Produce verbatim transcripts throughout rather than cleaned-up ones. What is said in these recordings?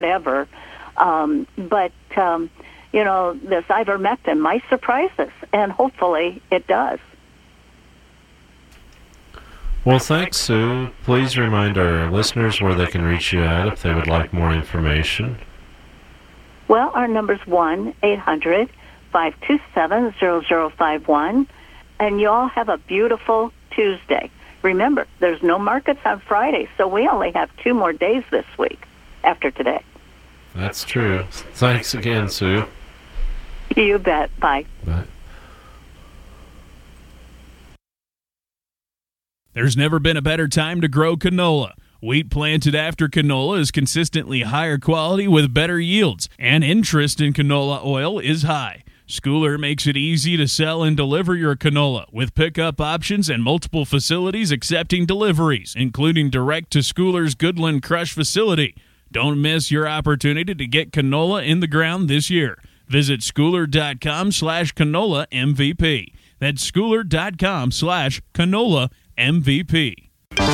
whatever. Um, but, um, you know, this ivermectin might surprise us, and hopefully it does. Well, thanks, Sue. Please remind our listeners where they can reach you at if they would like more information. Well, our number's one eight hundred five two seven zero zero five one, and you all have a beautiful Tuesday. Remember, there's no markets on Friday, so we only have two more days this week after today. That's true. Thanks again, Sue. You bet. Bye. Bye. There's never been a better time to grow canola. Wheat planted after canola is consistently higher quality with better yields, and interest in canola oil is high. Schooler makes it easy to sell and deliver your canola with pickup options and multiple facilities accepting deliveries, including direct to Schooler's Goodland Crush facility. Don't miss your opportunity to get canola in the ground this year. Visit schooler.com slash canola MVP. That's schooler.com slash canola M V P.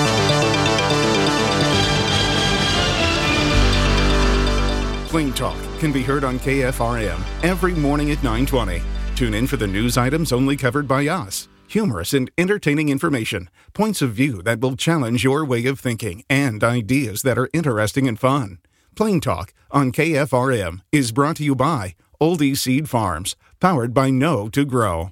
Plain Talk can be heard on K F R M every morning at nine twenty. Tune in for the news items only covered by us. Humorous and entertaining information, points of view that will challenge your way of thinking, and ideas that are interesting and fun. Plain Talk on K F R M is brought to you by Oldie Seed Farms, powered by Know to Grow.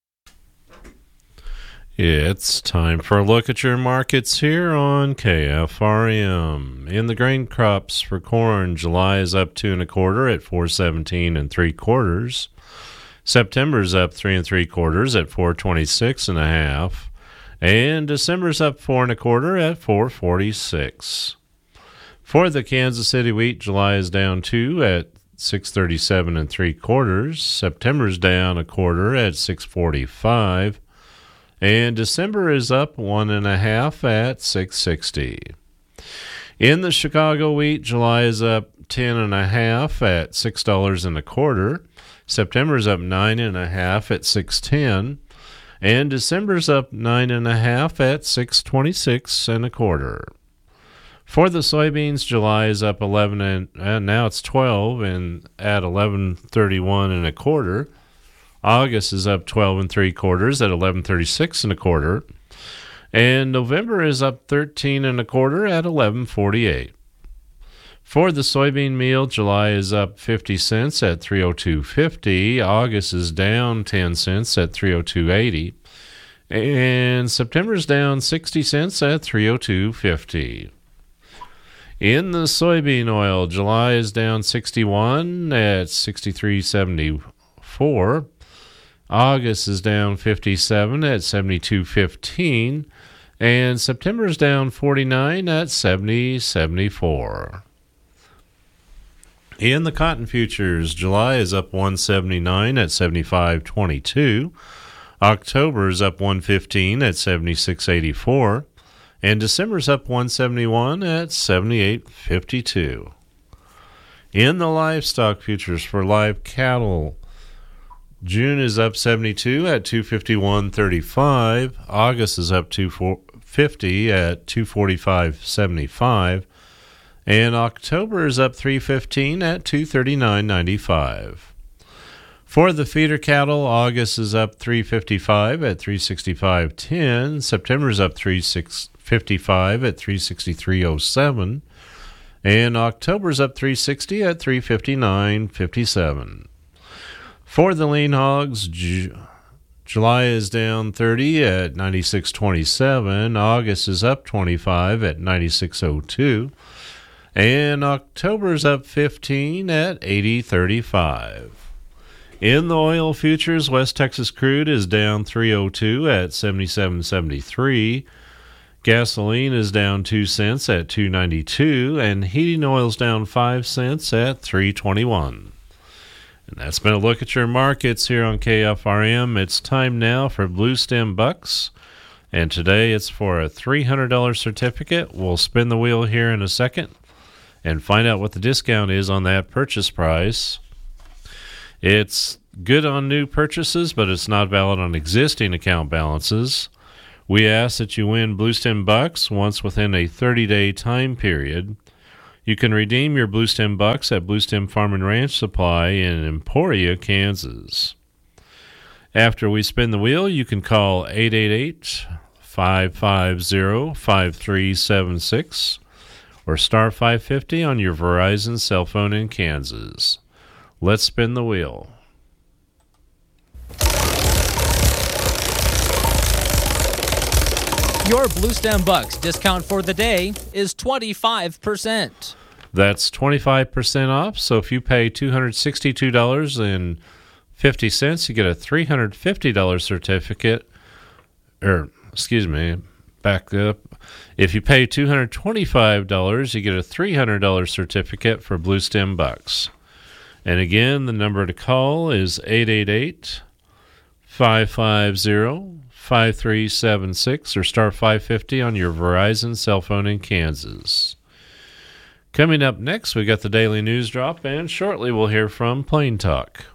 It's time for a look at your markets here on K F R M. In the grain crops for corn, July is up two and a quarter at four seventeen and three quarters. September's up three and three quarters at four twenty six and a half, and December's up four and a quarter at four forty six. For the Kansas City wheat, July is down two at six thirty seven and three quarters. September's down a quarter at six forty five. And December is up one and a half at six sixty. In the Chicago wheat, July is up ten and a half at six dollars and a quarter. September's up nine and a half at six ten, and December's up nine and a half at six twenty six and a quarter. For the soybeans, July is up eleven and, and now it's twelve and at eleven thirty one and a quarter. August is up twelve and three quarters at eleven thirty-six and a quarter, and November is up thirteen and a quarter at eleven forty-eight. For the soybean meal, July is up fifty cents at three oh two fifty. August is down ten cents at three oh two eighty, and September is down sixty cents at three oh two fifty. In the soybean oil, July is down sixty-one at sixty-three seventy-four. August is down fifty-seven at seventy-two fifteen, and September is down forty-nine at seventy seventy-four. In the cotton futures, July is up one seventy-nine at seventy-five twenty-two. October is up one fifteen at seventy-six eighty-four, and December is up one seventy-one at seventy-eight fifty-two. In the livestock futures for live cattle, June is up seventy-two at two fifty-one thirty-five. August is up two fifty at two forty-five seventy-five. And October is up three fifteen at two thirty-nine ninety-five. For the feeder cattle, August is up three fifty-five at three sixty-five ten. September is up three fifty-five at three sixty-three oh seven. And October is up three sixty at three fifty-nine fifty-seven. For the lean hogs, Ju- July is down thirty at ninety-six twenty-seven. August is up twenty-five at ninety-six oh two. And October is up fifteen at eighty thirty-five. In the oil futures, West Texas crude is down three oh two at seventy-seven seventy-three. Gasoline is down two cents at two ninety-two, and heating oil is down five cents at three twenty-one. And that's been a look at your markets here on K F R M. It's time now for Blue Stem Bucks, and today it's for a three hundred dollars certificate. We'll spin the wheel here in a second and find out what the discount is on that purchase price. It's good on new purchases, but it's not valid on existing account balances. We ask that you win Blue Stem Bucks once within a thirty-day time period. You can redeem your Blue Stem Bucks at Blue Stem Farm and Ranch Supply in Emporia, Kansas. After we spin the wheel, you can call eight eight eight, five five zero, five three seven six or star five fifty on your Verizon cell phone in Kansas. Let's spin the wheel. Your Blue Stem Bucks discount for the day is twenty-five percent. That's twenty-five percent off. So if you pay two hundred sixty-two dollars and fifty cents, you get a three hundred fifty dollars certificate. Or, excuse me, back up. If you pay two hundred twenty-five dollars, you get a three hundred dollars certificate for Blue Stem Bucks. And again, the number to call is eight eight eight, five five zero, five three seven six or star five fifty on your Verizon cell phone in Kansas. Coming up next, we got the Daily News Drop, and shortly we'll hear from Plain Talk.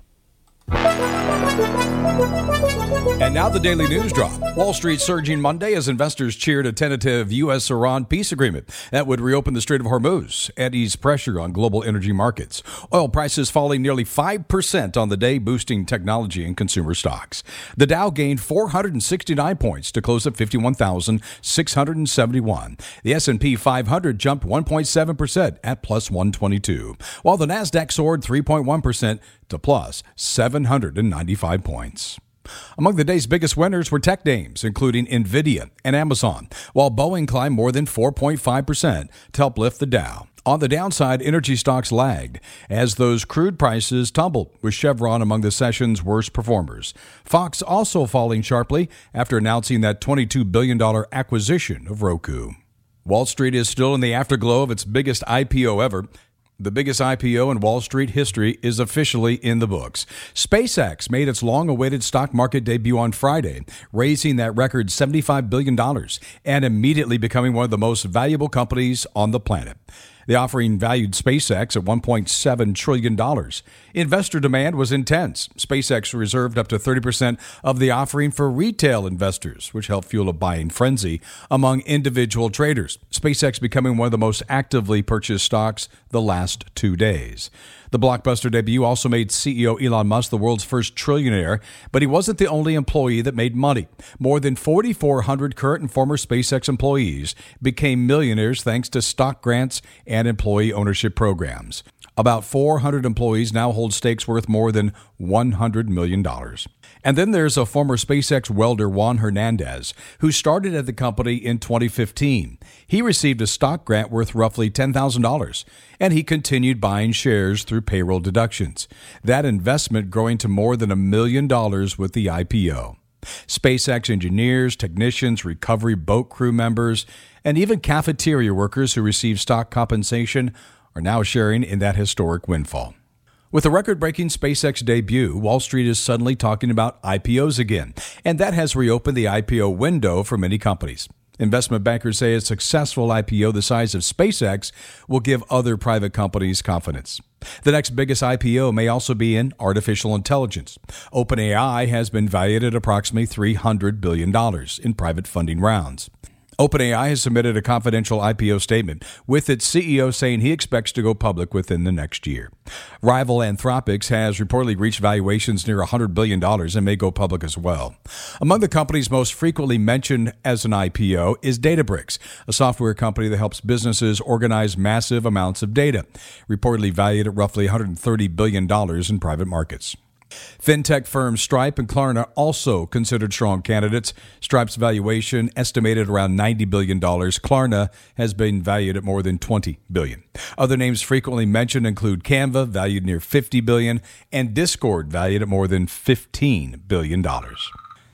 And now the Daily News Drop. Wall Street surging Monday as investors cheered a tentative U S Iran peace agreement that would reopen the Strait of Hormuz and ease pressure on global energy markets. Oil prices falling nearly five percent on the day, boosting technology and consumer stocks. The Dow gained four hundred sixty-nine points to close at fifty-one thousand six hundred seventy-one. The S and P five hundred jumped one point seven percent at plus one twenty-two, while the Nasdaq soared three point one percent to plus seven hundred ninety-five points. Among the day's biggest winners were tech names, including NVIDIA and Amazon, while Boeing climbed more than four point five percent to help lift the Dow. On the downside, energy stocks lagged as those crude prices tumbled, with Chevron among the session's worst performers. Fox also falling sharply after announcing that twenty-two billion dollars acquisition of Roku. Wall Street is still in the afterglow of its biggest I P O ever. The biggest I P O in Wall Street history is officially in the books. SpaceX made its long-awaited stock market debut on Friday, raising that record seventy-five billion dollars and immediately becoming one of the most valuable companies on the planet. The offering valued SpaceX at one point seven trillion dollars. Investor demand was intense. SpaceX reserved up to thirty percent of the offering for retail investors, which helped fuel a buying frenzy among individual traders. SpaceX becoming one of the most actively purchased stocks the last two days. The blockbuster debut also made C E O Elon Musk the world's first trillionaire, but he wasn't the only employee that made money. More than four thousand four hundred current and former SpaceX employees became millionaires thanks to stock grants and employee ownership programs. About four hundred employees now hold stakes worth more than one hundred million dollars. And then there's a former SpaceX welder, Juan Hernandez, who started at the company in twenty fifteen. He received a stock grant worth roughly ten thousand dollars, and he continued buying shares through payroll deductions. That investment growing to more than a million dollars with the I P O. SpaceX engineers, technicians, recovery boat crew members, and even cafeteria workers who receive stock compensation are now sharing in that historic windfall. With a record-breaking SpaceX debut, Wall Street is suddenly talking about I P Os again, and that has reopened the I P O window for many companies. Investment bankers say a successful I P O the size of SpaceX will give other private companies confidence. The next biggest I P O may also be in artificial intelligence. OpenAI has been valued at approximately three hundred billion dollars in private funding rounds. OpenAI has submitted a confidential I P O statement, with its C E O saying he expects to go public within the next year. Rival Anthropic has reportedly reached valuations near one hundred billion dollars and may go public as well. Among the companies most frequently mentioned as an I P O is Databricks, a software company that helps businesses organize massive amounts of data, reportedly valued at roughly one hundred thirty billion dollars in private markets. Fintech firms Stripe and Klarna also considered strong candidates. Stripe's valuation estimated around ninety billion dollars. Klarna has been valued at more than twenty billion dollars. Other names frequently mentioned include Canva, valued near fifty billion dollars, and Discord, valued at more than fifteen billion dollars.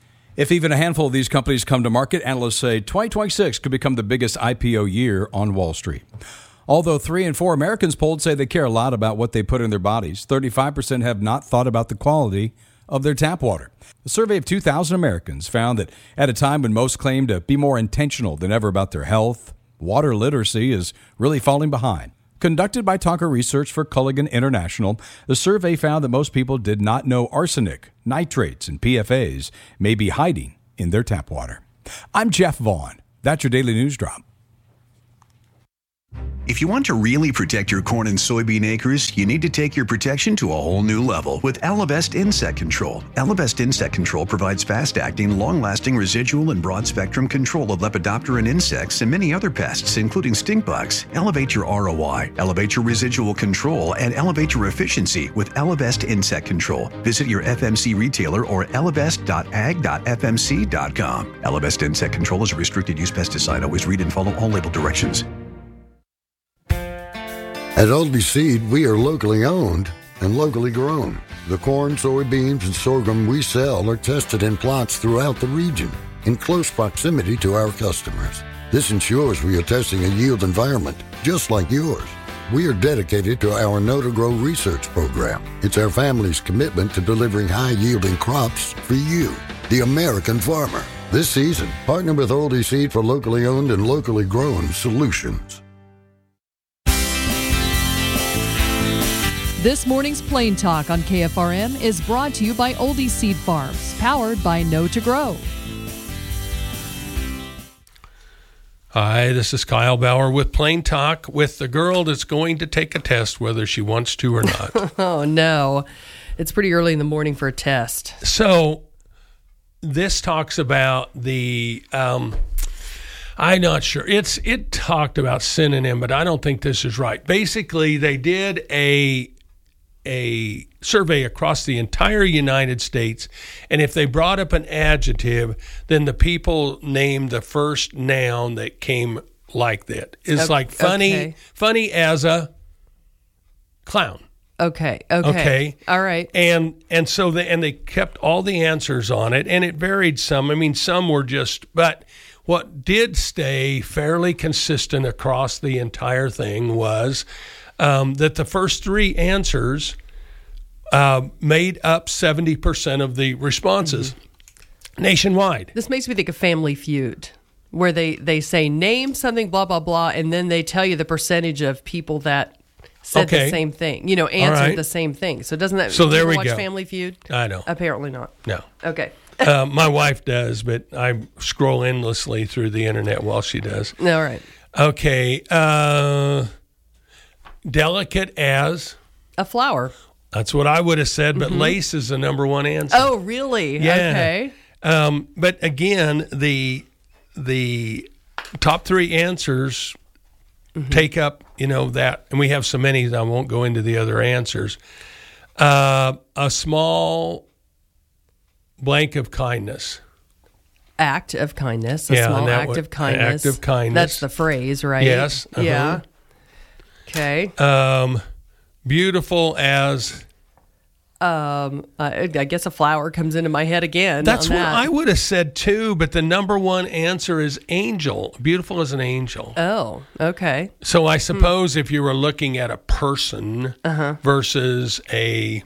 If even a handful of these companies come to market, analysts say twenty twenty-six could become the biggest I P O year on Wall Street. Although three in four Americans polled say they care a lot about what they put in their bodies, thirty-five percent have not thought about the quality of their tap water. A survey of two thousand Americans found that at a time when most claim to be more intentional than ever about their health, water literacy is really falling behind. Conducted by Tonka Research for Culligan International, the survey found that most people did not know arsenic, nitrates, and P F As may be hiding in their tap water. I'm Jeff Vaughn. That's your Daily News Drop. If you want to really protect your corn and soybean acres, you need to take your protection to a whole new level with Elevest Insect Control. Elevest Insect Control provides fast-acting, long-lasting residual and broad-spectrum control of Lepidopteran insects and many other pests, including stink bugs. Elevate your R O I, elevate your residual control, and elevate your efficiency with Elevest Insect Control. Visit your F M C retailer or elevest dot ag dot f m c dot com. Elevest Insect Control is a restricted-use pesticide. Always read and follow all label directions. At Oldie Seed, we are locally owned and locally grown. The corn, soybeans, and sorghum we sell are tested in plots throughout the region in close proximity to our customers. This ensures we are testing a yield environment just like yours. We are dedicated to our Know to Grow research program. It's our family's commitment to delivering high-yielding crops for you, the American farmer. This season, partner with Oldie Seed for locally owned and locally grown solutions. This morning's Plain Talk on K F R M is brought to you by Oldie Seed Farms, powered by Know to Grow. Hi, this is Kyle Bauer with Plain Talk with the girl that's going to take a test whether she wants to or not. Oh, no. It's pretty early in the morning for a test. So this talks about the... Um, I'm not sure. It's It talked about synonym, but I don't think this is right. Basically, they did a... a survey across the entire United States, and if they brought up an adjective, then the people named the first noun that came like that. It's okay, like funny, okay. funny as a clown. Okay, okay. Okay. All right. And and so they and they kept all the answers on it, and it varied some. I mean, some were just, but what did stay fairly consistent across the entire thing was Um, that the first three answers uh, made up seventy percent of the responses mm-hmm. nationwide. This makes me think of Family Feud, where they, they say, name something, blah, blah, blah, and then they tell you the percentage of people that said okay. the same thing, you know, answered right. the same thing. So doesn't that, so there we watch go. Family Feud? I know. Apparently not. No. Okay. uh, my wife does, but I scroll endlessly through the internet while she does. All right. Okay. Uh... Delicate as a flower. That's what I would have said, but mm-hmm. lace is the number one answer. Oh, really? Yeah. Okay. Um, but again, the the top three answers mm-hmm. take up, you know, that, and we have so many that I won't go into the other answers. Uh, a small blank of kindness. Act of kindness. A yeah, small act would, of kindness. Act of kindness. That's the phrase, right? Yes. Uh-huh. Yeah. Okay. Um, beautiful as. Um, I, I guess a flower comes into my head again. That's on what that. I would have said too, but the number one answer is angel. Beautiful as an angel. Oh, okay. So I suppose hmm. if you were looking at a person uh-huh. versus a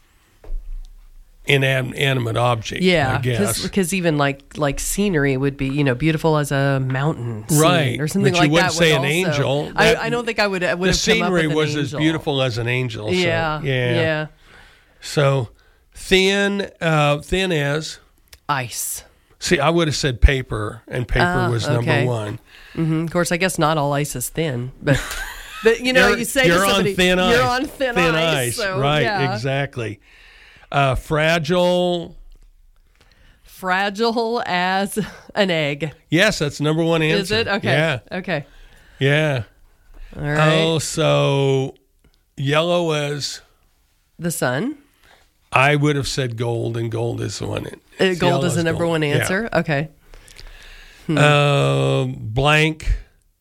inanimate object, yeah, I guess. Because even like like scenery would be, you know, beautiful as a mountain scene, right, or something but like you wouldn't that. say would an also, angel. I, I don't think I would. would the have scenery come up with was an as angel. beautiful as an angel. So, yeah, yeah, yeah. So thin, uh, thin as ice. See, I would have said paper, and paper uh, was okay. number one. Mm-hmm. Of course, I guess not all ice is thin, but but you know, you're, you say you're to somebody, on thin ice. you're on thin, thin ice, ice. So, right? Yeah. Exactly. Uh, fragile. Fragile as an egg. Yes, that's number one answer. Is it? Okay. Yeah. Okay. Yeah. All right. Oh, so yellow as the sun. I would have said gold, and gold is the one. Uh, gold is the number gold. one answer. Yeah. Okay. Hmm. Uh, blank.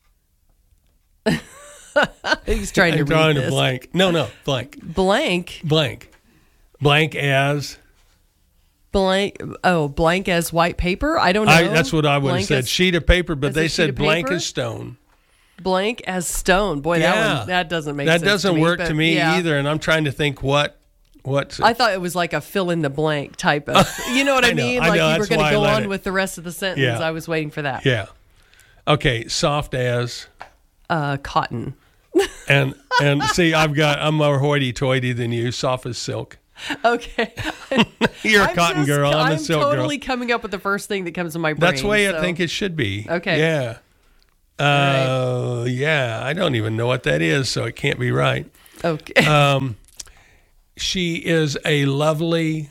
He's trying to I'm read drawing this. a blank. No, no, blank. Blank. Blank. Blank as. Blank. Oh, blank as white paper. I don't know. I, that's what I would blank have said. As, sheet of paper, but they said blank paper? as stone. Blank as stone. Boy, yeah. that one that doesn't make that sense. That doesn't to me, work but, to me yeah. either. And I'm trying to think what. What I thought it was like a fill in the blank type of. You know what I, I know, mean? I Like know, you were going to go on it. with the rest of the sentence. Yeah. I was waiting for that. Yeah. Okay. Soft as. Uh, cotton. and and see, I've got I'm more hoity-toity than you. Soft as silk. Okay. You're a I'm cotton just, girl. I'm, I'm a silk totally girl. coming up with the first thing that comes to my brain. That's the way so. I think it should be. Okay. Yeah. Uh, right. Yeah, I don't even know what that is, so it can't be right. Okay. Um, she is a lovely.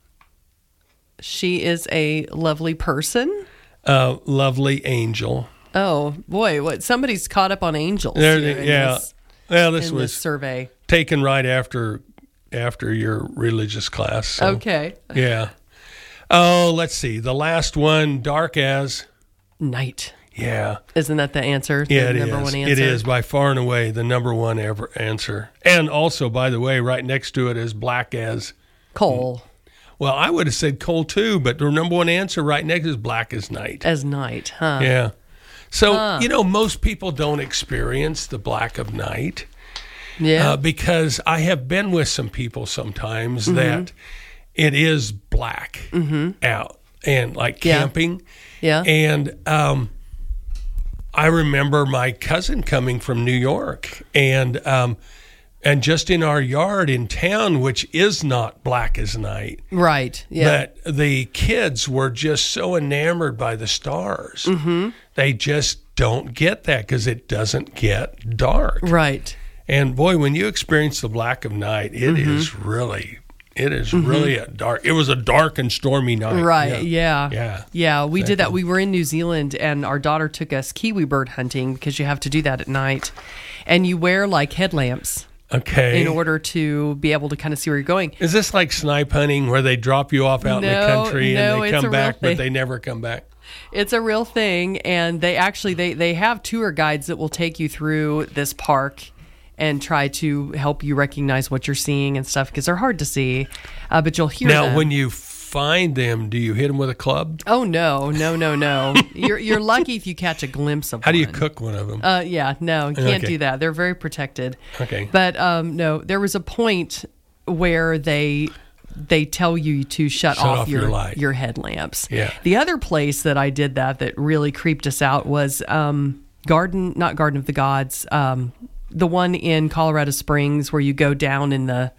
She is a lovely person. Uh, lovely angel. Oh boy, what somebody's caught up on angels. There, here yeah. This, well, this was this survey taken right after after your religious class. So, okay. Yeah. Oh, let's see. The last one, dark as night. Yeah. Isn't that the answer? The yeah, it number is. One answer? It is by far and away the number one ever answer. And also, by the way, right next to it is black as coal. Well, I would have said coal too, but the number one answer right next is black as night. As night, huh? Yeah. So, huh. you know, most people don't experience the black of night. Yeah. Uh, because I have been with some people sometimes mm-hmm. that it is black mm-hmm. out and like camping. Yeah. yeah. And um, I remember my cousin coming from New York and um, and just in our yard in town, which is not black as night. Right. Yeah. But the kids were just so enamored by the stars. Mm-hmm. They just don't get that because it doesn't get dark. Right. And boy, when you experience the black of night, it mm-hmm. is really, it is mm-hmm. really a dark. It was a dark and stormy night. Right. Yeah. Yeah. Yeah. yeah we exactly. did that. We were in New Zealand, and our daughter took us kiwi bird hunting because you have to do that at night, and you wear like headlamps. Okay. In order to be able to kind of see where you're going. Is this like snipe hunting where they drop you off out no, in the country no, and they come back, but they never come back? It's a real thing, and they actually they they have tour guides that will take you through this park and try to help you recognize what you're seeing and stuff because they're hard to see, uh, but you'll hear now, them. Now, when you find them, do you hit them with a club? Oh no, no, no, no! you're you're lucky if you catch a glimpse of. How one. do you cook one of them? Uh, yeah, no, you can't okay. do that. They're very protected. Okay, but um, no, there was a point where they. They tell you to shut, shut off, off your your, light. your headlamps. Yeah. The other place that I did that that really creeped us out was um, Garden, not Garden of the Gods, um, the one in Colorado Springs where you go down in the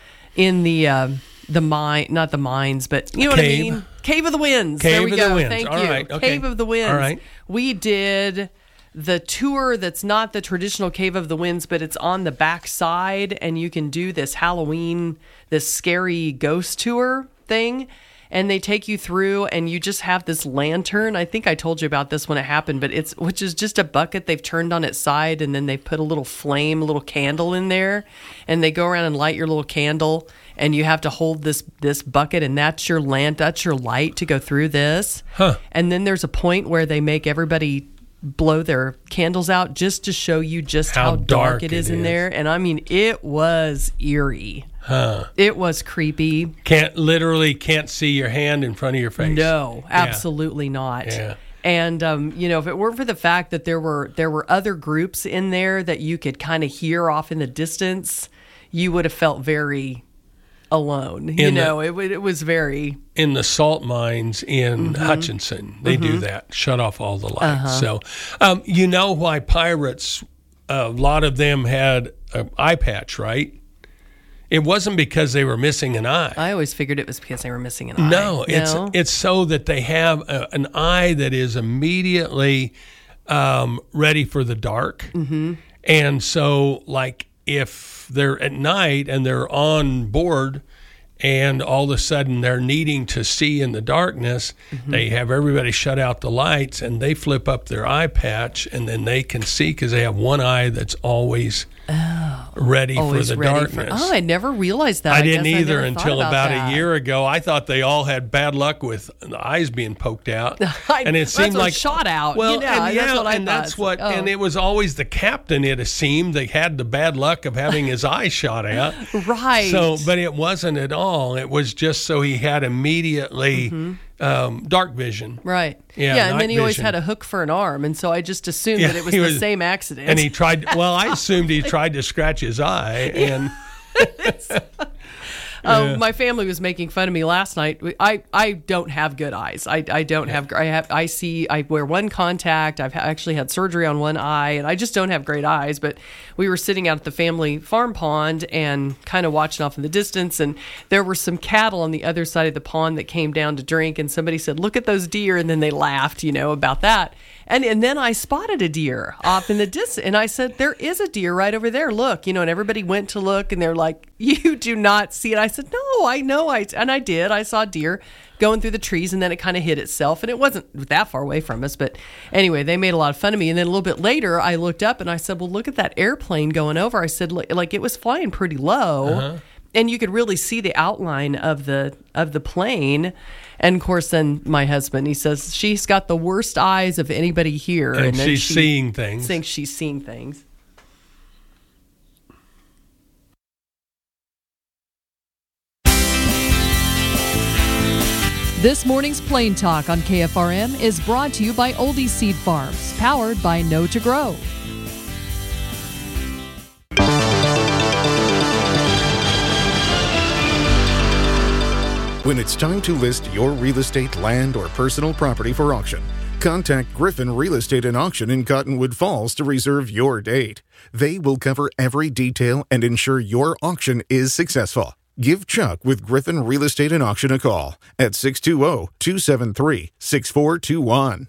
in the uh, the mine, not the mines, but you know Cave. what I mean. Cave of the Winds. Cave there we of go. the Winds. Thank All you. right. Okay. Cave of the Winds. All right. We did the tour that's not the traditional Cave of the Winds, but it's on the back side, and you can do this Halloween, this scary ghost tour thing, and they take you through, and you just have this lantern. I think I told you about this when it happened, but it's which is just a bucket they've turned on its side, and then they put a little flame, a little candle in there, and they go around and light your little candle, and you have to hold this this bucket, and that's your lamp, that's your light to go through this. Huh. And then there's a point where they make everybody blow their candles out just to show you just how, how dark, dark it is it in is. there. And I mean, it was eerie. Huh. It was creepy. Can't literally can't see your hand in front of your face. No, absolutely yeah. not. Yeah. And um, you know, if it weren't for the fact that there were there were other groups in there that you could kind of hear off in the distance, you would have felt very alone. You in know, the, it it was very in the salt mines in mm-hmm. Hutchinson. They mm-hmm. do that. Shut off all the lights. Uh-huh. So, um, you know why pirates? A lot of them had an eye patch, right? It wasn't because they were missing an eye. I always figured it was because they were missing an eye. No, it's no? it's so that they have a, an eye that is immediately um, ready for the dark. Mm-hmm. And so, like, if they're at night and they're on board and all of a sudden they're needing to see in the darkness, mm-hmm. they have everybody shut out the lights and they flip up their eye patch and then they can see because they have one eye that's always oh, ready for the ready darkness. For, oh, I never realized that. I, I didn't guess either I never until about, about that. a year ago. I thought they all had bad luck with the eyes being poked out, I, and it seemed that's what like shot out. Well, yeah, and, yeah, that's what I and thought. that's what, oh. and it was always the captain. It seemed they had the bad luck of having his eye shot out. Right. So, but it wasn't at all. It was just so he had immediately mm-hmm. um, dark vision. Right. Yeah. Yeah, and then he vision. always had a hook for an arm, and so I just assumed yeah, that it was the was, same accident. And he tried. Well, I assumed he tried to scratch his eye, and. Um, yeah. My family was making fun of me last night. I, I don't have good eyes. I, I don't have I have I see I wear one contact. I've actually had surgery on one eye, and I just don't have great eyes. But we were sitting out at the family farm pond and kind of watching off in the distance, and there were some cattle on the other side of the pond that came down to drink. And somebody said, "Look at those deer," and then they laughed, you know, about that. And and then I spotted a deer off in the distance, and I said, there is a deer right over there. Look, you know, and everybody went to look, and they're like, you do not see it. I said, no, I know. I And I did. I saw a deer going through the trees, and then it kind of hid itself, and it wasn't that far away from us. But anyway, they made a lot of fun of me. And then a little bit later, I looked up, and I said, well, look at that airplane going over. I said, like, it was flying pretty low. Uh-huh. And you could really see the outline of the of the plane. And, of course, then my husband, he says, she's got the worst eyes of anybody here. And, and then she's she seeing things. thinks she's seeing things. This morning's Plain Talk on K F R M is brought to you by Oldie Seed Farms, powered by Know to Grow. When it's time to list your real estate, land, or personal property for auction, contact Griffin Real Estate and Auction in Cottonwood Falls to reserve your date. They will cover every detail and ensure your auction is successful. Give Chuck with Griffin Real Estate and Auction a call at six two zero, two seven three, six four two one.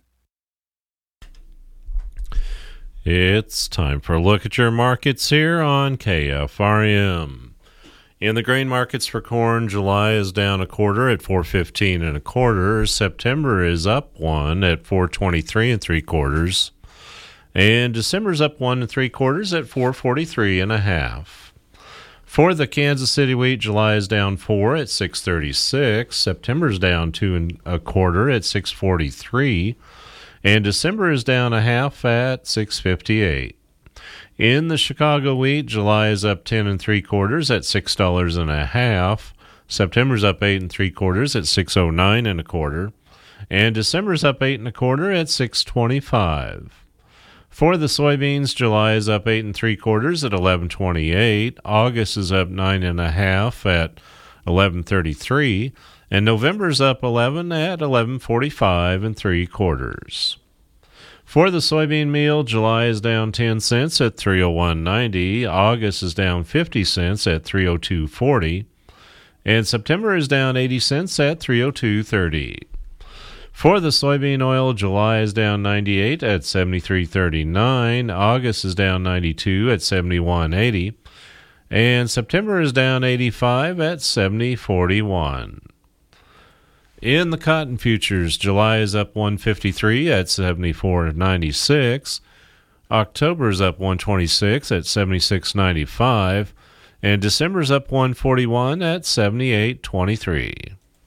It's time for a look at your markets here on K F R M. In the grain markets for corn, July is down a quarter at four fifteen and a quarter. September is up one at four twenty-three and three quarters, and December's up one and three quarters at four forty-three and a half. For the Kansas City wheat, July is down four at six thirty-six. September's down two and a quarter at six forty-three, and December is down a half at six fifty-eight. In the Chicago wheat, July is up ten and three quarters at six dollars and a half. September's up eight and three quarters at six oh nine and a quarter, and December's up eight and a quarter at six twenty-five. For the soybeans, July is up eight and three quarters at eleven twenty-eight. August is up nine and a half at eleven thirty-three, and November's up eleven at eleven forty-five and three quarters. For the soybean meal, July is down ten cents at three oh one ninety. August is down fifty cents at three oh two forty. And September is down eighty cents at three oh two thirty. For the soybean oil, July is down ninety-eight at seventy-three thirty-nine. August is down ninety-two at seventy-one eighty. And September is down eighty-five at seventy forty-one. In the cotton futures, July is up one fifty-three at seventy-four ninety-six. October is up one twenty-six at seventy-six ninety-five, and December is up one forty-one at seventy-eight twenty-three.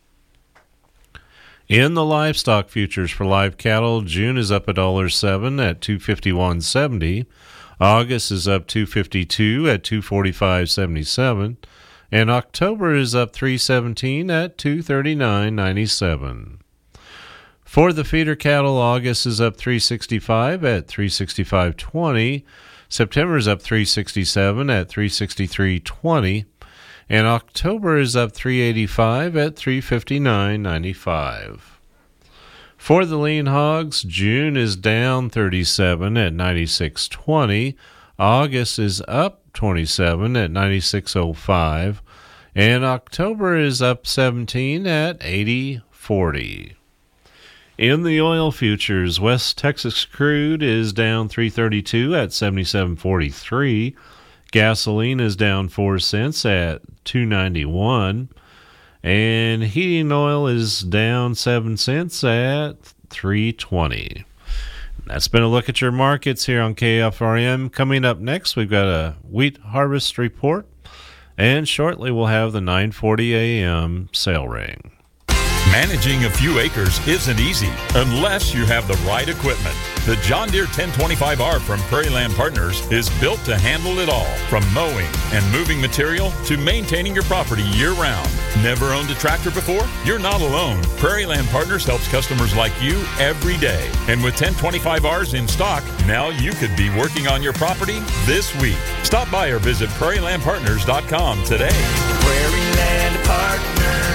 In the livestock futures for live cattle, June is up one dollar and seven cents at two fifty-one seventy. August is up two fifty-two at two forty-five seventy-seven. And October is up three seventeen at two thirty-nine ninety-seven. For the feeder cattle, August is up three sixty-five at three sixty-five twenty. September is up three sixty-seven at three sixty-three twenty. And October is up three eighty-five at three fifty-nine ninety-five. For the lean hogs, June is down thirty-seven at ninety-six twenty. August is up twenty-seven at ninety-six oh five, and October is up seventeen at eighty forty. In the oil futures, West Texas crude is down three thirty-two at seventy-seven forty-three. Gasoline is down four cents at two ninety-one, and heating oil is down seven cents at three twenty. That's been a look at your markets here on K F R M. Coming up next, we've got a wheat harvest report, and shortly we'll have the nine forty a.m. sale ring. Managing a few acres isn't easy unless you have the right equipment. The John Deere ten twenty-five R from Prairie Land Partners is built to handle it all, from mowing and moving material to maintaining your property year-round. Never owned a tractor before? You're not alone. Prairie Land Partners helps customers like you every day. And with ten twenty-five Rs in stock, now you could be working on your property this week. Stop by or visit prairie land partners dot com today. Prairie Land Partners.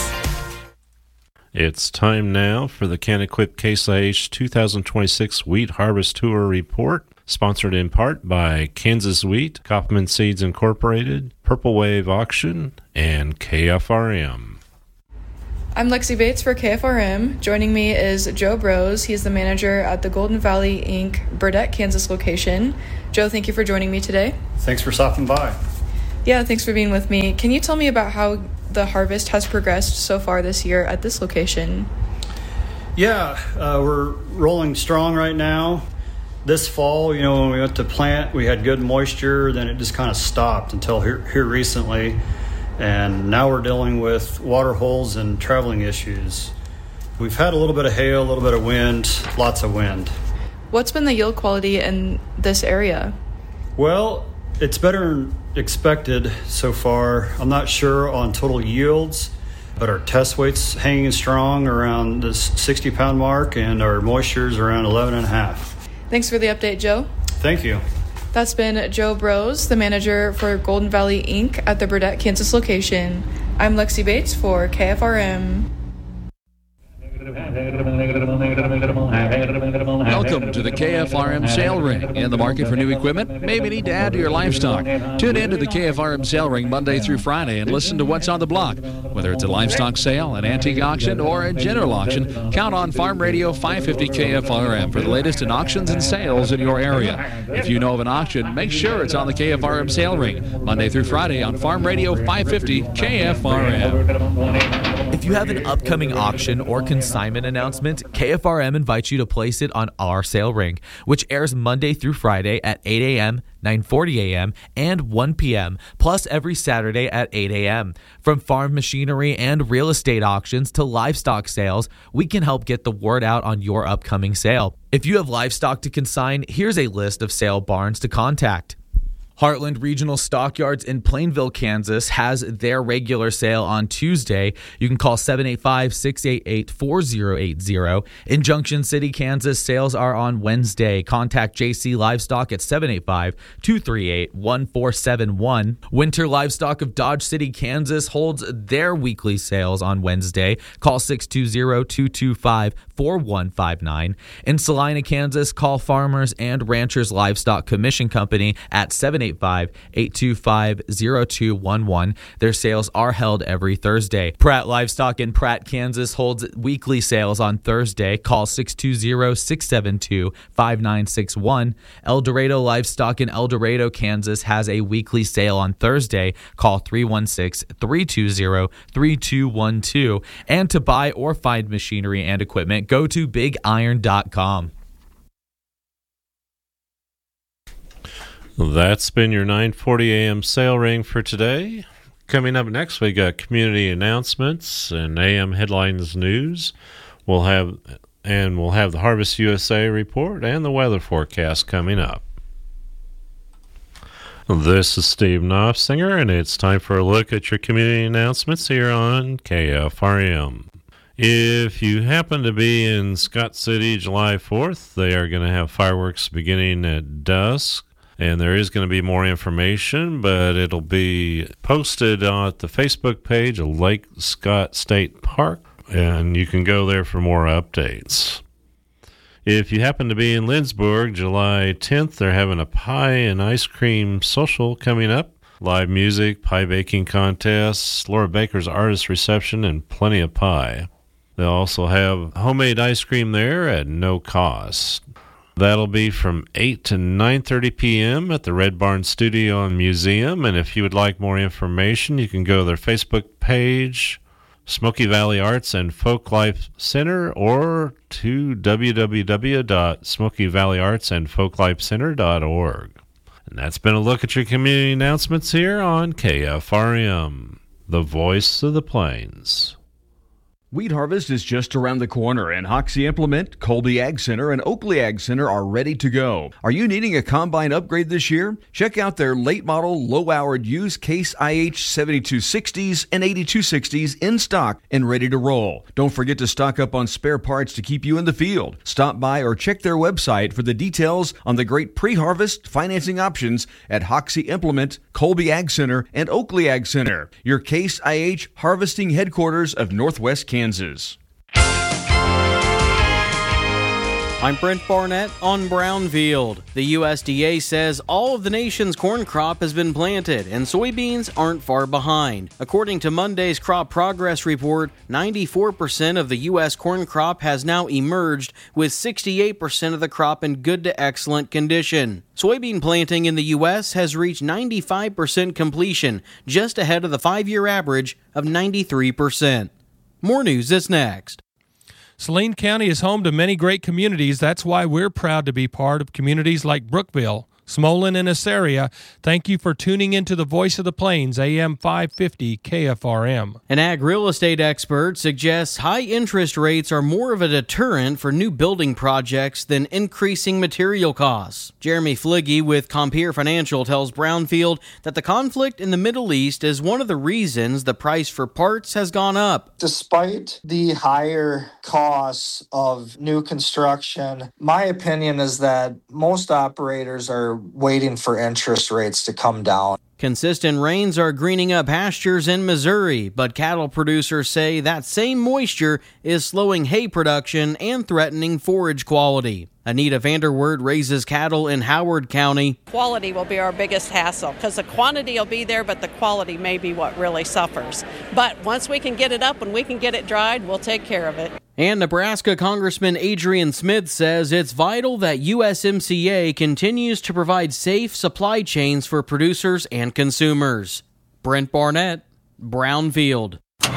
It's time now for the Can-Equip Case I H two thousand twenty-six Wheat Harvest Tour Report, sponsored in part by Kansas Wheat, Kaufman Seeds Incorporated, Purple Wave Auction, and K F R M. I'm Lexi Bates for K F R M. Joining me is Joe Brose. He's the manager at the Golden Valley Incorporated. Burdett, Kansas location. Joe, thank you for joining me today. Thanks for stopping by. Yeah, thanks for being with me. Can you tell me about how the harvest has progressed so far this year at this location? Yeah, uh, we're rolling strong right now. This fall, you know, when we went to plant, we had good moisture, then it just kind of stopped until here, here recently. And now we're dealing with water holes and traveling issues. We've had a little bit of hail, a little bit of wind, lots of wind. What's been the yield quality in this area? Well, it's better than expected so far. I'm not sure on total yields, but our test weight's hanging strong around this sixty pound mark, and our moisture's around eleven and a half. Thanks for the update, Joe. Thank you. That's been Joe Brose, the manager for Golden Valley Incorporated at the Burdett, Kansas location. I'm Lexi Bates for K F R M. Welcome to the K F R M Sale Ring. In the market for new equipment? Maybe need to add to your livestock. Tune in to the K F R M Sale Ring Monday through Friday and listen to what's on the block. Whether it's a livestock sale, an antique auction, or a general auction, count on Farm Radio five fifty K F R M for the latest in auctions and sales in your area. If you know of an auction, make sure it's on the K F R M Sale Ring Monday through Friday on Farm Radio five fifty K F R M. If you have an upcoming auction or consignment announcement, K F R M invites you to place it on our sale ring, which airs Monday through Friday at eight a.m., nine forty a.m., and one p.m., plus every Saturday at eight a.m. From farm machinery and real estate auctions to livestock sales, we can help get the word out on your upcoming sale. If you have livestock to consign, here's a list of sale barns to contact. Heartland Regional Stockyards in Plainville, Kansas has their regular sale on Tuesday. You can call seven eight five, six eight eight, four zero eight zero. In Junction City, Kansas, sales are on Wednesday. Contact J C Livestock at seven eight five, two three eight, one four seven one. Winter Livestock of Dodge City, Kansas holds their weekly sales on Wednesday. Call six two zero, two two five, four one five nine. In Salina, Kansas, call Farmers and Ranchers Livestock Commission Company at seven eight five, eight two five, zero two one one. Their sales are held every Thursday. Pratt Livestock in Pratt, Kansas holds weekly sales on Thursday. Call six two zero, six seven two, five nine six one. El Dorado Livestock in El Dorado, Kansas has a weekly sale on Thursday. Call three one six, three two zero, three two one two. And to buy or find machinery and equipment, go to big iron dot com. That's been your nine forty a.m. sale ring for today. Coming up next, we got community announcements and A M headlines news. We'll have and we'll have the Harvest U S A report and the weather forecast coming up. This is Steve Knopfsinger, and it's time for a look at your community announcements here on K F R M. If you happen to be in Scott City July fourth, they are going to have fireworks beginning at dusk. And there is going to be more information, but it'll be posted on the Facebook page of Lake Scott State Park, and you can go there for more updates. If you happen to be in Lindsborg, July tenth, they're having a pie and ice cream social coming up. Live music, pie baking contests, Laura Baker's artist reception, and plenty of pie. They'll also have homemade ice cream there at no cost. That'll be from eight to nine thirty p.m. at the Red Barn Studio and Museum. And if you would like more information, you can go to their Facebook page, Smoky Valley Arts and Folk Life Center, or to w w w dot smoky valley arts and folk life center dot org. And that's been a look at your community announcements here on K F R M, the voice of the plains. Wheat harvest is just around the corner, and Hoxie Implement, Colby Ag Center, and Oakley Ag Center are ready to go. Are you needing a combine upgrade this year? Check out their late model, low-hourred used Case I H seventy-two sixties and eighty-two sixties in stock and ready to roll. Don't forget to stock up on spare parts to keep you in the field. Stop by or check their website for the details on the great pre-harvest financing options at Hoxie Implement, Colby Ag Center, and Oakley Ag Center, your Case I H harvesting headquarters of Northwest Kansas. I'm Brent Barnett on Brownfield. The U S D A says all of the nation's corn crop has been planted and soybeans aren't far behind. According to Monday's crop progress report, ninety-four percent of the U S corn crop has now emerged, with sixty-eight percent of the crop in good to excellent condition. Soybean planting in the U S has reached ninety-five percent completion, just ahead of the five-year average of ninety-three percent. More news is next. Saline County is home to many great communities. That's why we're proud to be part of communities like Brookville, Smolin, and Assaria. Thank you for tuning into the Voice of the Plains, A M five fifty K F R M. An ag real estate expert suggests high interest rates are more of a deterrent for new building projects than increasing material costs. Jeremy Fligge with Compeer Financial tells Brownfield that the conflict in the Middle East is one of the reasons the price for parts has gone up. Despite the higher costs of new construction, my opinion is that most operators are waiting for interest rates to come down. Consistent rains are greening up pastures in Missouri, but cattle producers say that same moisture is slowing hay production and threatening forage quality. Anita Vanderwert raises cattle in Howard County. Quality will be our biggest hassle because the quantity will be there, but the quality may be what really suffers. But once we can get it up and we can get it dried, we'll take care of it. And Nebraska Congressman Adrian Smith says it's vital that U S M C A continues to provide safe supply chains for producers and consumers. Brent Barnett, Brownfield.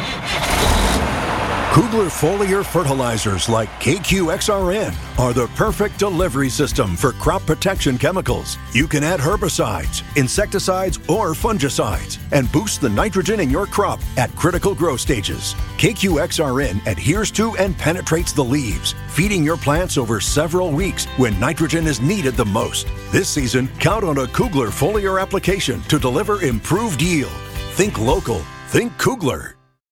Kugler foliar fertilizers like K Q X R N are the perfect delivery system for crop protection chemicals. You can add herbicides, insecticides, or fungicides and boost the nitrogen in your crop at critical growth stages. K Q X R N adheres to and penetrates the leaves, feeding your plants over several weeks when nitrogen is needed the most. This season, count on a Kugler foliar application to deliver improved yield. Think local. Think Kugler.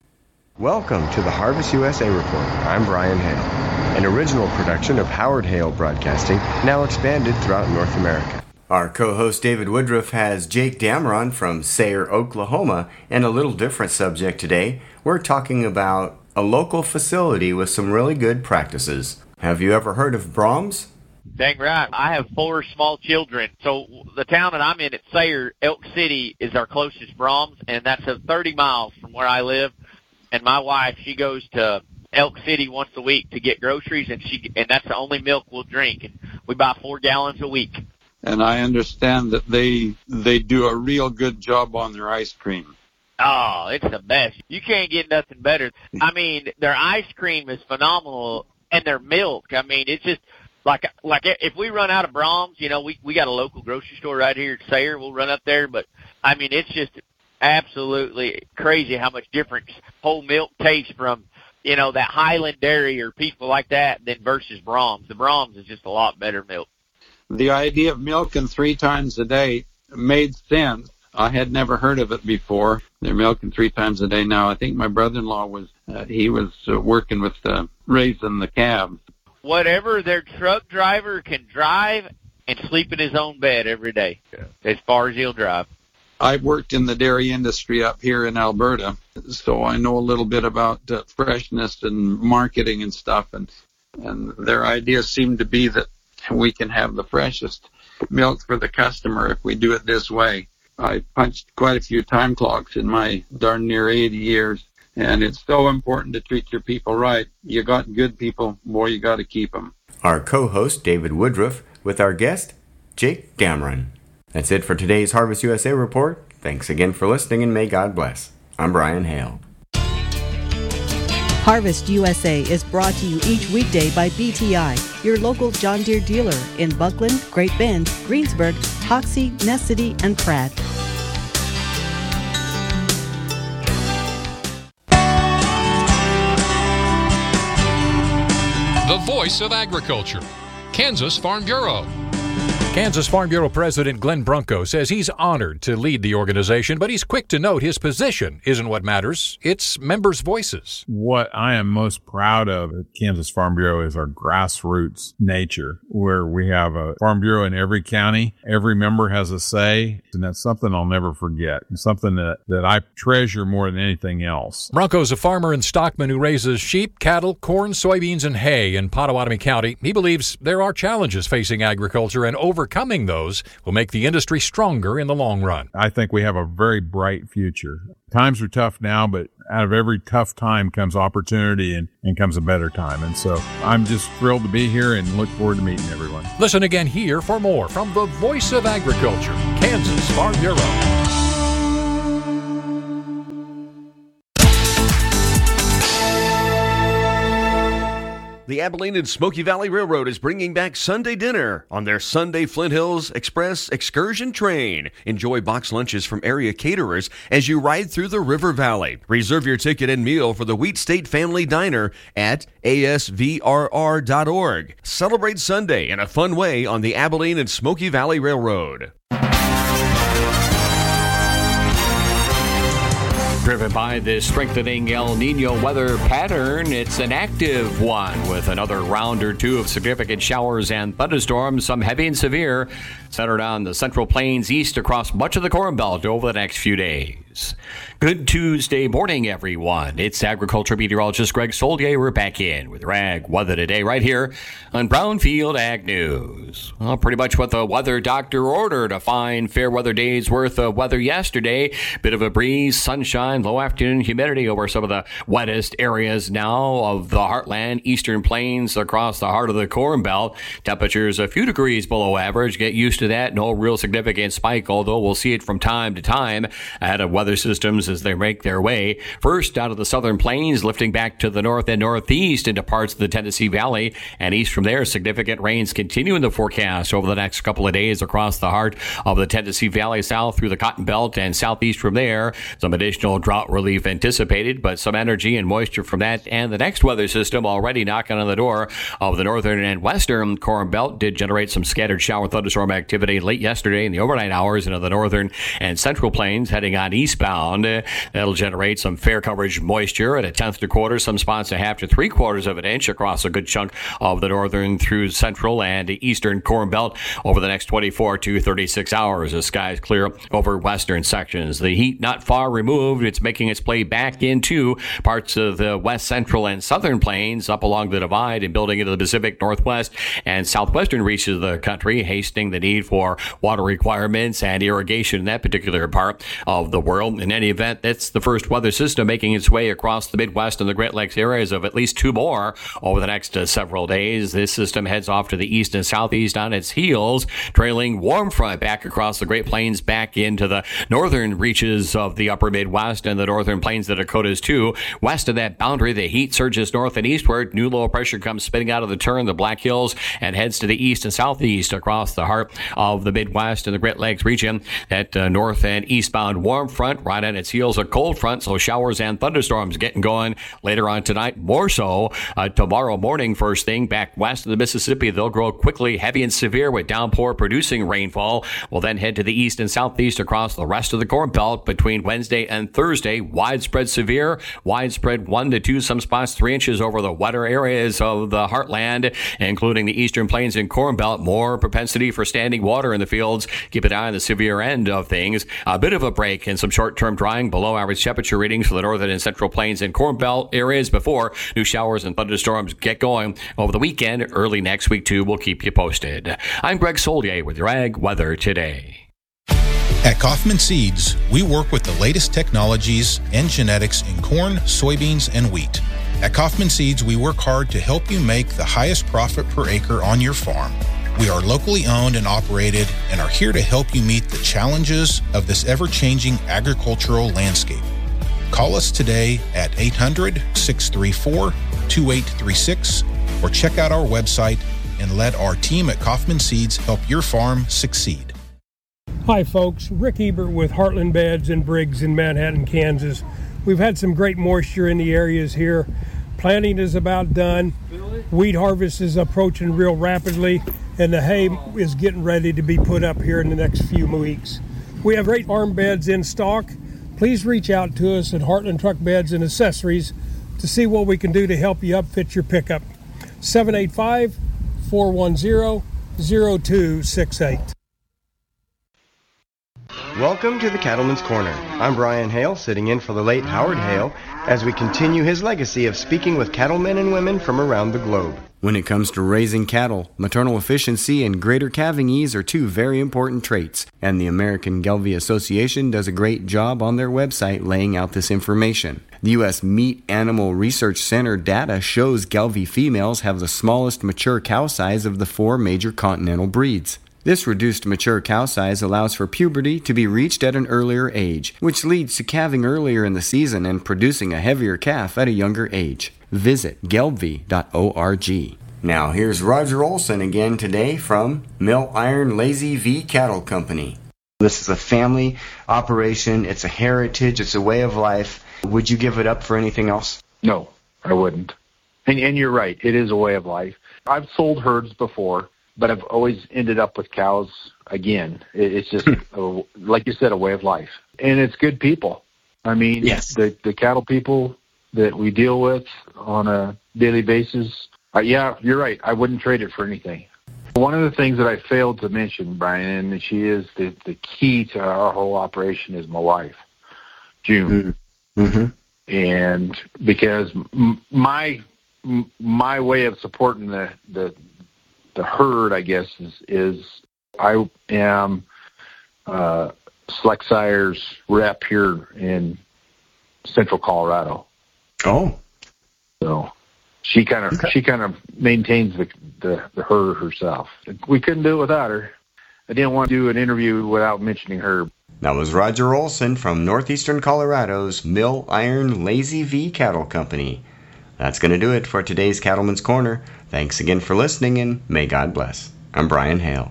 Welcome to the Harvest U S A Report. I'm Brian Hale, an original production of Howard Hale Broadcasting, now expanded throughout North America. Our co-host David Woodruff has Jake Dameron from Sayre, Oklahoma, and a little different subject today. We're talking about a local facility with some really good practices. Have you ever heard of Brahms? Dang right. I have four small children. So the town that I'm in at Sayre, Elk City, is our closest Brahms, and that's uh, thirty miles from where I live. And my wife, she goes to Elk City once a week to get groceries, and she and that's the only milk we'll drink. And we buy four gallons a week. And I understand that they they do a real good job on their ice cream. Oh, it's the best. You can't get nothing better. I mean, their ice cream is phenomenal, and their milk. I mean, it's just like like if we run out of Brahms, you know, we we got a local grocery store right here at Sayre. We'll run up there, but I mean, it's just absolutely crazy how much different whole milk tastes from, you know, that Highland Dairy or people like that than versus Brahms. The Brahms is just a lot better milk. The idea of milking three times a day made sense. I had never heard of it before. They're milking three times a day now. I think my brother-in-law was, uh, he was uh, working with uh, raising the calves. Whatever their truck driver can drive and sleep in his own bed every day, as far as he'll drive. I've worked in the dairy industry up here in Alberta, so I know a little bit about uh, freshness and marketing and stuff, and and their idea seemed to be that we can have the freshest milk for the customer if we do it this way. I punched quite a few time clocks in my darn near eighty years, and it's so important to treat your people right. You got good people, boy, you got to keep them. Our co-host, David Woodruff, with our guest, Jake Dameron. That's it for today's Harvest U S A Report. Thanks again for listening, and may God bless. I'm Brian Hale. Harvest U S A is brought to you each weekday by B T I, your local John Deere dealer in Buckland, Great Bend, Greensburg, Hoxie, Ness City, and Pratt. The Voice of Agriculture, Kansas Farm Bureau. Kansas Farm Bureau President Glenn Brunko says he's honored to lead the organization, but he's quick to note his position isn't what matters. It's members' voices. What I am most proud of at Kansas Farm Bureau is our grassroots nature, where we have a Farm Bureau in every county. Every member has a say, and that's something I'll never forget. It's something that, that I treasure more than anything else. Brunko's a farmer in Stockman who raises sheep, cattle, corn, soybeans, and hay in Pottawatomie County. He believes there are challenges facing agriculture, and over Overcoming those will make the industry stronger in the long run. I think we have a very bright future. Times are tough now, but out of every tough time comes opportunity and, and comes a better time. And so I'm just thrilled to be here and look forward to meeting everyone. Listen again here for more from the Voice of Agriculture, Kansas Farm Bureau. The Abilene and Smoky Valley Railroad is bringing back Sunday dinner on their Sunday Flint Hills Express excursion train. Enjoy box lunches from area caterers as you ride through the River Valley. Reserve your ticket and meal for the Wheat State Family Diner at A S V R R dot org. Celebrate Sunday in a fun way on the Abilene and Smoky Valley Railroad. Driven by this strengthening El Nino weather pattern, it's an active one with another round or two of significant showers and thunderstorms, some heavy and severe, centered on the Central Plains east across much of the Corn Belt over the next few days. Good Tuesday morning, everyone. It's agriculture meteorologist Greg Solier. We're back in with your ag weather today right here on Brownfield Ag News. Well, pretty much what the weather doctor ordered. A fine fair weather day's worth of weather yesterday. Bit of a breeze, sunshine, low afternoon humidity over some of the wettest areas now of the heartland, eastern plains across the heart of the Corn Belt. Temperatures a few degrees below average. Get used to that. No real significant spike, although we'll see it from time to time ahead of weather systems as they make their way. First, out of the southern plains, lifting back to the north and northeast into parts of the Tennessee Valley, and east from there, significant rains continue in the forecast over the next couple of days across the heart of the Tennessee Valley, south through the Cotton Belt, and southeast from there. Some additional drought relief anticipated, but some energy and moisture from that and the next weather system already knocking on the door of the northern and western Corn Belt did generate some scattered shower thunderstorm activity late yesterday in the overnight hours into the northern and central plains heading on eastbound. That'll generate some fair coverage moisture at a tenth to quarter, some spots a half to three quarters of an inch across a good chunk of the northern through central and eastern Corn Belt over the next twenty-four to thirty-six hours. The skies clear over western sections. The heat not far removed. It's making its play back into parts of the west central and southern plains up along the divide and building into the Pacific Northwest and southwestern reaches of the country, hastening the need for water requirements and irrigation in that particular part of the world. In any event, that's the first weather system making its way across the Midwest and the Great Lakes areas of at least two more over the next uh, several days. This system heads off to the east and southeast on its heels, trailing warm front back across the Great Plains back into the northern reaches of the upper Midwest and the northern plains of the Dakotas too. West of that boundary, the heat surges north and eastward. New low pressure comes spinning out of the turn, the Black Hills, and heads to the east and southeast across the heart of the Midwest and the Great Lakes region. That uh, north and eastbound warm front right on its heels a cold front, so showers and thunderstorms getting going later on tonight. More so uh, tomorrow morning, first thing back west of the Mississippi. They'll grow quickly, heavy and severe with downpour producing rainfall. We'll then head to the east and southeast across the rest of the Corn Belt between Wednesday and Thursday. Widespread severe, widespread one to two, some spots three inches over the wetter areas of the heartland, including the eastern plains and Corn Belt. More propensity for standing water in the fields. Keep an eye on the severe end of things. A bit of a break and some short-term drying, below average temperature readings for the northern and central plains and Corn Belt areas before new showers and thunderstorms get going over the weekend. Early next week, too. We'll keep you posted. I'm Greg Solier with your Ag Weather Today. At Kaufman Seeds, we work with the latest technologies and genetics in corn, soybeans, and wheat. At Kaufman Seeds, we work hard to help you make the highest profit per acre on your farm. We are locally owned and operated and are here to help you meet the challenges of this ever-changing agricultural landscape. Call us today at eight hundred, six three four, two eight three six or check out our website and let our team at Kaufman Seeds help your farm succeed. Hi folks, Rick Ebert with Heartland Beds and Briggs in Manhattan, Kansas. We've had some great moisture in the areas here. Planting is about done. Wheat harvest is approaching real rapidly. and the hay is getting ready to be put up here in the next few weeks. We have great farm beds in stock. Please reach out to us at Heartland Truck Beds and Accessories to see what we can do to help you upfit your pickup. seven eight five, four one zero, zero two six eight. Welcome to the Cattleman's Corner. I'm Brian Hale, sitting in for the late Howard Hale, as we continue his legacy of speaking with cattlemen and women from around the globe. When it comes to raising cattle, maternal efficiency and greater calving ease are two very important traits, and the American Gelbvieh Association does a great job on their website laying out this information. The U S Meat Animal Research Center data shows Gelbvieh females have the smallest mature cow size of the four major continental breeds. This reduced mature cow size allows for puberty to be reached at an earlier age, which leads to calving earlier in the season and producing a heavier calf at a younger age. Visit gelbvieh dot org. Now here's Roger Olson again today from Mill Iron Lazy V Cattle Company. This is a family operation, it's a heritage, it's a way of life. Would you give it up for anything else? No, I wouldn't. And, and you're right, it is a way of life. I've sold herds before, but I've always ended up with cows again. It, it's just, a, like you said, a way of life. And it's good people. I mean, yes. the, the cattle people that we deal with on a daily basis, uh, yeah, you're right. I wouldn't trade it for anything. One of the things that I failed to mention, Brian, and she is the, the key to our whole operation, is my wife, June. Mm-hmm. And because m- my m- my way of supporting the, the the herd, I guess, is, is I am uh, Select Sire's rep here in Central Colorado. Oh, so she kind of okay. she kind of maintains the, the the herd herself. We couldn't do it without her. I didn't want to do an interview without mentioning her. That was Roger Olson from northeastern Colorado's Mill Iron Lazy V Cattle Company. That's going to do it for today's Cattleman's Corner. Thanks again for listening, and may God bless. I'm Brian Hale.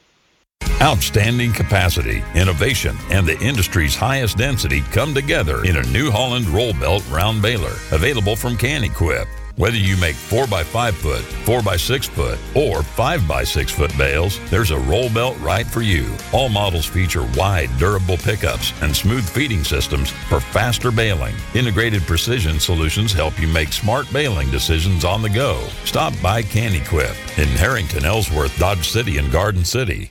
Outstanding capacity, innovation, and the industry's highest density come together in a New Holland roll belt round baler, available from Can-Equip. Whether you make four by five foot, four by six foot, or five by six foot bales, there's a roll belt right for you. All models feature wide, durable pickups and smooth feeding systems for faster baling. Integrated precision solutions help you make smart baling decisions on the go. Stop by Can-Equip in Harrington, Ellsworth, Dodge City, and Garden City.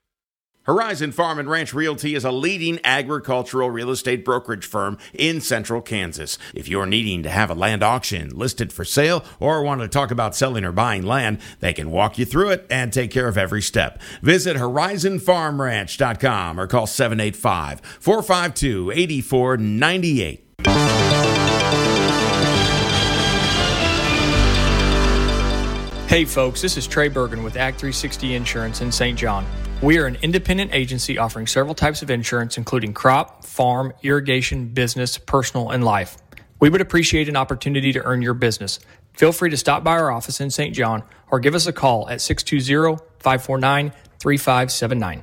Horizon Farm and Ranch Realty is a leading agricultural real estate brokerage firm in central Kansas. If you're needing to have a land auction listed for sale or want to talk about selling or buying land, they can walk you through it and take care of every step. Visit horizon farm ranch dot com or call seven eight five, four five two, eight four nine eight. Hey folks, this is Trey Bergen with Act three sixty Insurance in Saint John. We are an independent agency offering several types of insurance, including crop, farm, irrigation, business, personal, and life. We would appreciate an opportunity to earn your business. Feel free to stop by our office in Saint John or give us a call at six two zero, five four nine, three five seven nine.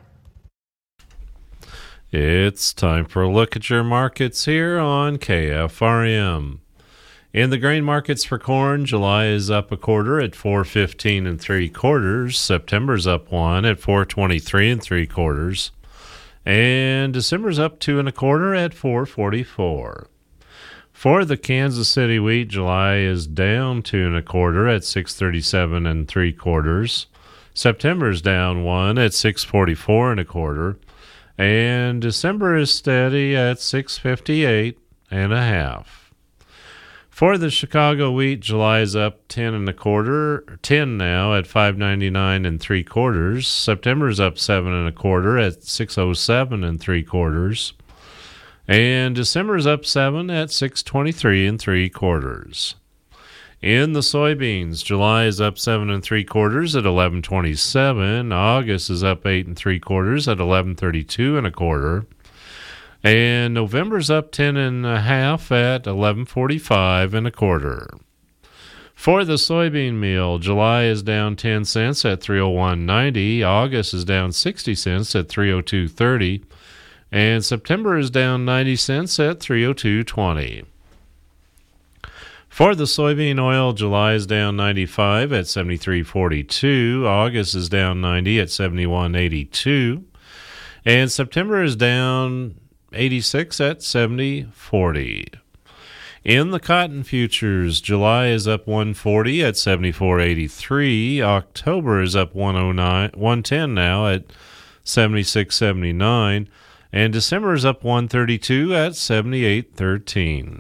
It's time for a look at your markets here on K F R M. In the grain markets for corn, July is up a quarter at four fifteen and three quarters. September's up one at four twenty-three and three quarters, and December's up two and a quarter at four forty-four. For the Kansas City wheat, July is down two and a quarter at six thirty-seven and three quarters. September's down one at six forty-four and a quarter, and December is steady at six fifty-eight and a half. For the Chicago wheat, July is up ten and a quarter, ten now at five ninety-nine and three quarters. September's up seven and a quarter at six oh seven and three quarters, and December's up seven at six twenty-three and three quarters. In the soybeans, July is up seven and three quarters at eleven twenty-seven. August is up eight and three quarters at eleven thirty-two and a quarter. And November's up ten and a half at eleven forty-five and a quarter. For the soybean meal, July is down ten cents at three oh one ninety. August is down sixty cents at three oh two thirty. And September is down ninety cents at three oh two twenty. For the soybean oil, July is down ninety-five at seventy-three forty-two. August is down ninety at seventy-one eighty-two. And September is down eighty-six at seventy forty. In the cotton futures, July is up one forty at seventy-four eighty-three. October is up one oh nine, one ten now at seventy-six seventy-nine. And December is up one thirty-two at seventy-eight thirteen.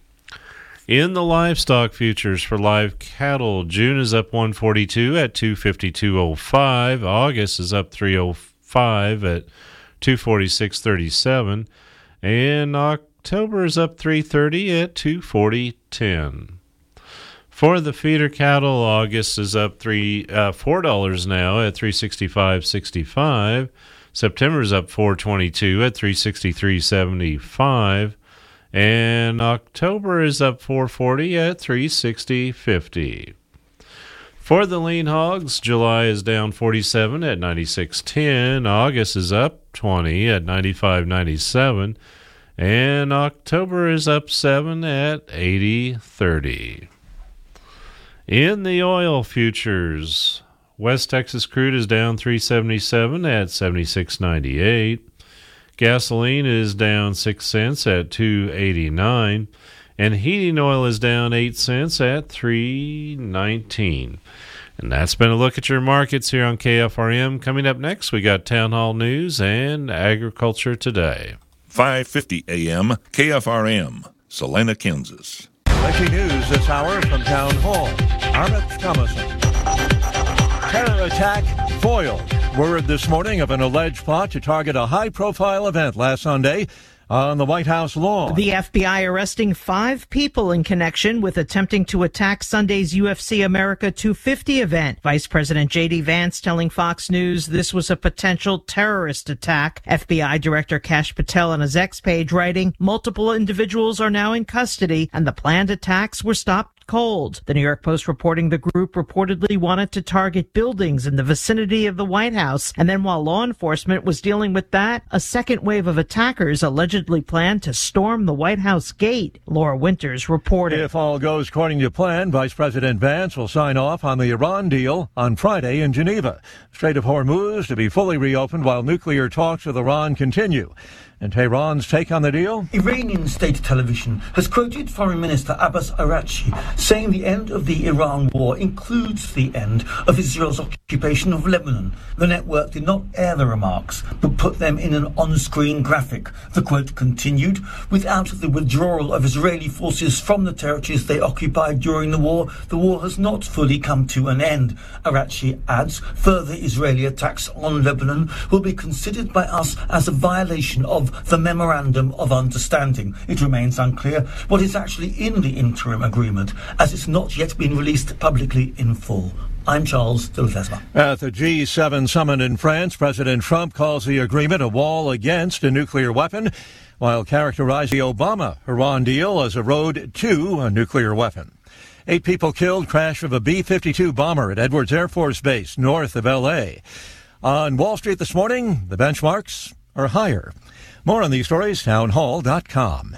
In the livestock futures for live cattle, June is up one forty-two at two fifty-two oh five. August is up three oh five at two forty-six thirty-seven. And October is up three thirty at two forty ten. For the feeder cattle, August is up three uh, four dollars now at three sixty-five sixty-five. September is up four twenty-two at three sixty-three seventy-five. And October is up four forty at three sixty fifty. For the lean hogs, July is down forty-seven at ninety-six ten. August is up twenty at ninety-five ninety-seven. And October is up seven at eighty thirty. In the oil futures, West Texas crude is down three seventy-seven at seventy-six ninety-eight. Gasoline is down six cents at two eighty-nine, and heating oil is down eight cents at three nineteen. And that's been a look at your markets here on K F R M. Coming up next, we got Town Hall News and Agriculture Today. five fifty a.m. K F R M, Salina, Kansas. Breaking news this hour from Town Hall. Amit Thomason. Terror attack foiled. Word this morning of an alleged plot to target a high-profile event last Sunday on the White House lawn. The F B I arresting five people in connection with attempting to attack Sunday's U F C America two fifty event. Vice President J D Vance telling Fox News this was a potential terrorist attack. F B I Director Kash Patel on his X page writing, multiple individuals are now in custody and the planned attacks were stopped cold. The New York Post reporting the group reportedly wanted to target buildings in the vicinity of the White House. And then while law enforcement was dealing with that, a second wave of attackers allegedly planned to storm the White House gate. Laura Winters reported. If all goes according to plan, Vice President Vance will sign off on the Iran deal on Friday in Geneva. Strait of Hormuz to be fully reopened while nuclear talks with Iran continue. And Tehran's take on the deal? Iranian state television has quoted Foreign Minister Abbas Araghchi saying the end of the Iran war includes the end of Israel's occupation of Lebanon. The network did not air the remarks, but put them in an on-screen graphic. The quote continued, without the withdrawal of Israeli forces from the territories they occupied during the war, the war has not fully come to an end. Araghchi adds, further Israeli attacks on Lebanon will be considered by us as a violation of the Memorandum of Understanding. It remains unclear what is actually in the interim agreement, as it's not yet been released publicly in full. I'm Charles de Ledesma. At the G seven summit in France, President Trump calls the agreement a wall against a nuclear weapon, while characterizing the Obama-Iran deal as a road to a nuclear weapon. Eight people killed, crash of a B fifty-two bomber at Edwards Air Force Base, north of L A. On Wall Street this morning, the benchmarks are higher. More on these stories, town hall dot com.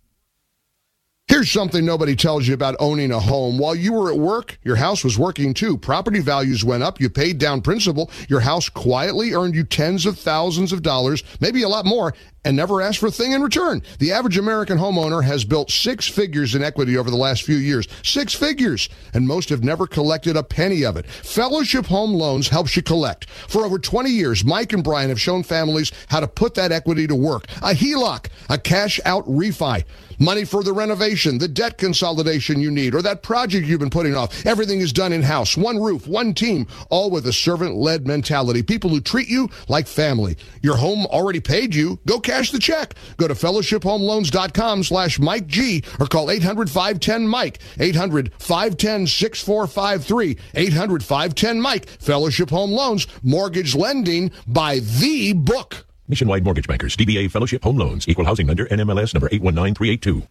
Here's something nobody tells you about owning a home. While you were at work, your house was working too. Property values went up. You paid down principal. Your house quietly earned you tens of thousands of dollars, maybe a lot more, and never asked for a thing in return. The average American homeowner has built six figures in equity over the last few years. Six figures! And most have never collected a penny of it. Fellowship Home Loans helps you collect. For over twenty years, Mike and Brian have shown families how to put that equity to work. A H E L O C, a cash-out refi. Money for the renovation, the debt consolidation you need, or that project you've been putting off. Everything is done in-house. One roof, one team, all with a servant-led mentality. People who treat you like family. Your home already paid you. Go cash the check. Go to fellowship home loans dot com slash Mike G or call eight hundred, five one zero, Mike. eight hundred, five one zero, six four five three. eight hundred, five one zero, Mike. Fellowship Home Loans. Mortgage lending by the book. Nationwide Mortgage Bankers, D B A Fellowship Home Loans, Equal Housing Lender, N M L S number eight one nine three eight two.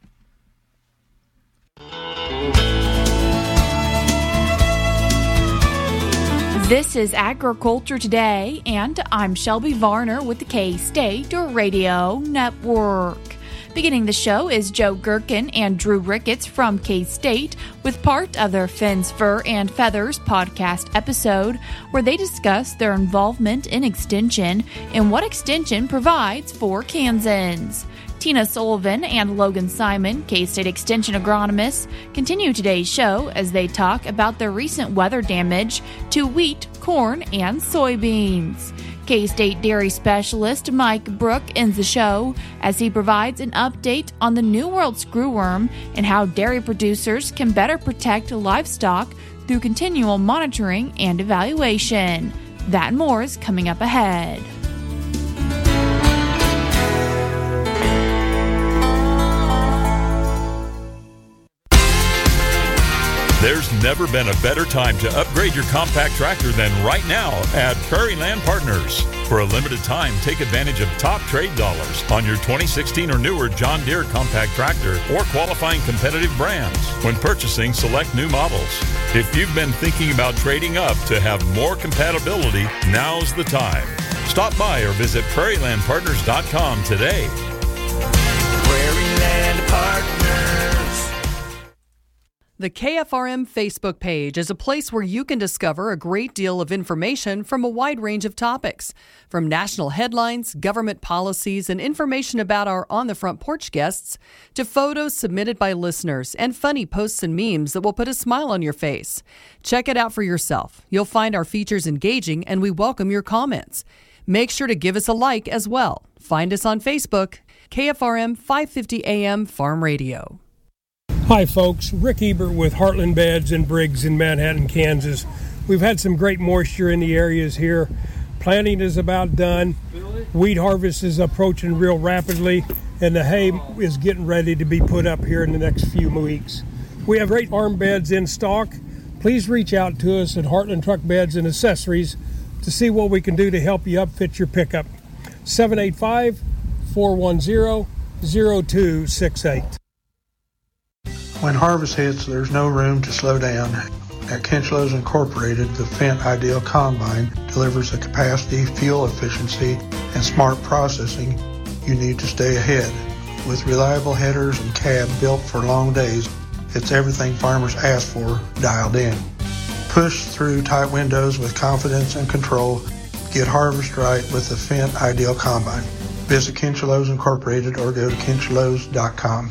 This is Agriculture Today, and I'm Shelby Varner with the K-State Radio Network. Beginning the show is Joe Gherkin and Drew Ricketts from K-State with part of their Fins, Fur, and Feathers podcast episode where they discuss their involvement in Extension and what Extension provides for Kansans. Tina Sullivan and Logan Simon, K-State Extension agronomists, continue today's show as they talk about the recent weather damage to wheat, corn, and soybeans. K-State dairy specialist Mike Brook ends the show as he provides an update on the New World screwworm and how dairy producers can better protect livestock through continual monitoring and evaluation. That and more is coming up ahead. There's never been a better time to upgrade your compact tractor than right now at Prairie Land Partners. For a limited time, take advantage of top trade dollars on your twenty sixteen or newer John Deere compact tractor or qualifying competitive brands when purchasing select new models. If you've been thinking about trading up to have more compatibility, now's the time. Stop by or visit prairie land partners dot com today. Prairie Land Partners. The K F R M Facebook page is a place where you can discover a great deal of information from a wide range of topics, from national headlines, government policies, and information about our On the Front Porch guests, to photos submitted by listeners and funny posts and memes that will put a smile on your face. Check it out for yourself. You'll find our features engaging, and we welcome your comments. Make sure to give us a like as well. Find us on Facebook, K F R M five fifty A M Farm Radio. Hi folks, Rick Ebert with Heartland Beds and Briggs in Manhattan, Kansas. We've had some great moisture in the areas here. Planting is about done. Wheat harvest is approaching real rapidly, and the hay is getting ready to be put up here in the next few weeks. We have great arm beds in stock. Please reach out to us at Heartland Truck Beds and Accessories to see what we can do to help you upfit your pickup. seven eight five, four one zero, zero two six eight. When harvest hits, there's no room to slow down. At Kinchlows Incorporated, the Fendt Ideal Combine delivers the capacity, fuel efficiency, and smart processing you need to stay ahead. With reliable headers and cab built for long days, it's everything farmers ask for dialed in. Push through tight windows with confidence and control. Get harvest right with the Fendt Ideal Combine. Visit Kinchlows Incorporated or go to kinchlows dot com.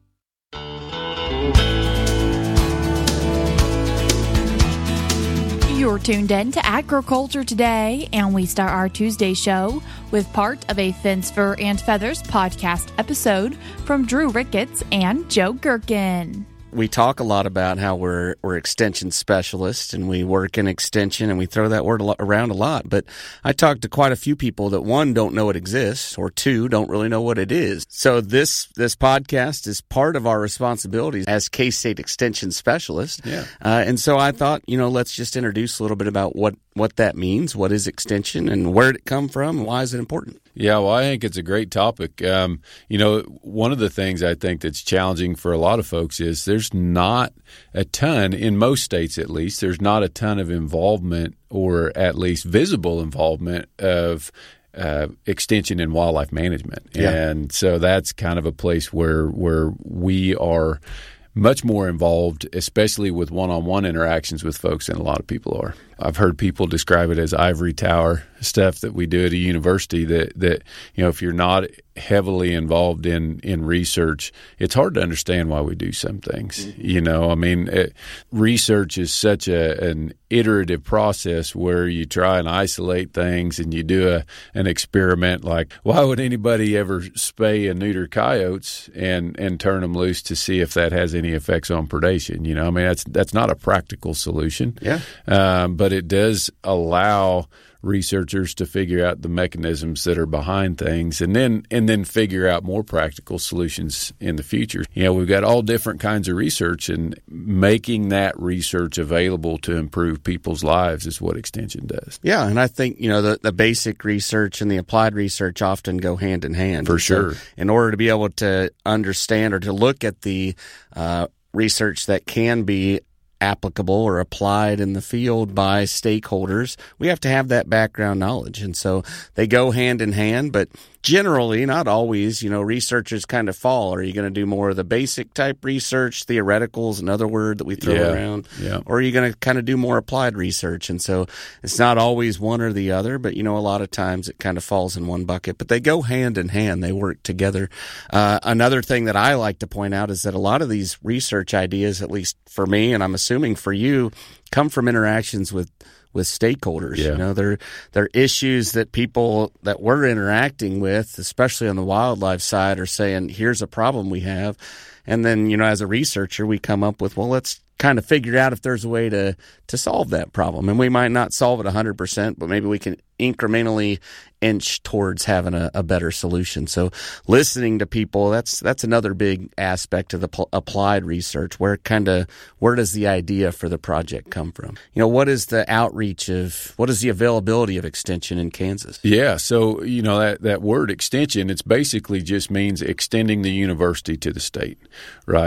You're tuned in to Agriculture Today, and we start our Tuesday show with part of a Fins, Fur, and Feathers podcast episode from Drew Ricketts and Joe Gherkin. We talk a lot about how we're we're extension specialists and we work in extension, and we throw that word a lot, around a lot. But I talked to quite a few people that, one, don't know it exists, or two, don't really know what it is. So this this podcast is part of our responsibilities as K-State extension specialists. Yeah. Uh, and so I thought, you know, let's just introduce a little bit about what, what that means, what is extension, and where did it come from, and why is it important? Yeah, well, I think it's a great topic. Um, you know, one of the things I think that's challenging for a lot of folks is there's not a ton, in most states at least, there's not a ton of involvement, or at least visible involvement of uh, extension and wildlife management. Yeah. And so that's kind of a place where where we are much more involved, especially with one-on-one interactions with folks than a lot of people are. I've heard people describe it as ivory tower stuff that we do at a university that, that you know, if you're not heavily involved in, in research, it's hard to understand why we do some things. Mm-hmm. You know, I mean, it, research is such a, an iterative process where you try and isolate things and you do a, an experiment like, why would anybody ever spay and neuter coyotes and, and turn them loose to see if that has any effects on predation? You know, I mean, that's, that's not a practical solution. Yeah. Um, but it does allow researchers to figure out the mechanisms that are behind things, and then and then figure out more practical solutions in the future. You know, we've got all different kinds of research, and making that research available to improve people's lives is what extension does. Yeah, and I think, you know, the, the basic research and the applied research often go hand in hand. For and sure. So in order to be able to understand or to look at the uh, research that can be applicable or applied in the field by stakeholders, we have to have that background knowledge. And so they go hand in hand, but generally, not always, you know, researchers kind of fall. Are you going to do more of the basic type research? Theoretical is another word that we throw yeah. around. Yeah. Or are you going to kind of do more applied research? And so it's not always one or the other, but, you know, a lot of times it kind of falls in one bucket. But they go hand in hand. They work together. Uh, another thing that I like to point out is that a lot of these research ideas, at least for me, and I'm assuming for you, come from interactions with with stakeholders. Yeah. You know, they're, they're issues that people that we're interacting with, especially on the wildlife side, are saying, here's a problem we have. And then, you know, as a researcher, we come up with, well, let's kind of figure out if there's a way to, to solve that problem. And we might not solve it one hundred percent, but maybe we can incrementally inch towards having a, a better solution. So listening to people, that's that's another big aspect of the pl- applied research. Where kind of where does the idea for the project come from? You know, what is the outreach of, what is the availability of extension in Kansas? Yeah, so, you know, that, that word extension, it's basically just means extending the university to the state, right?